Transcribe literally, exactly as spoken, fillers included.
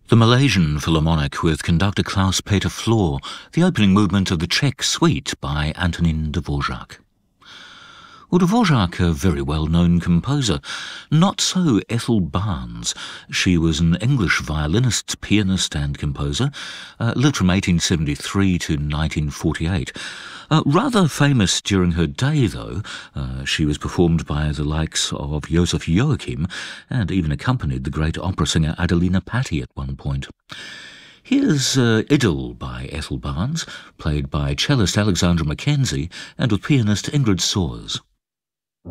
The Malaysian Philharmonic with conductor Klaus-Peter Flor, the opening movement of the Czech Suite by Antonin Dvorak. Well, Dvorak, a very well-known composer. Not so Ethel Barnes. She was an English violinist, pianist and composer, uh, lived from eighteen seventy-three to nineteen forty-eight. Uh, rather famous during her day, though. Uh, she was performed by the likes of Joseph Joachim and even accompanied the great opera singer Adelina Patti at one point. Here's uh, Idyll by Ethel Barnes, played by cellist Alexandra Mackenzie and with pianist Ingrid Soers.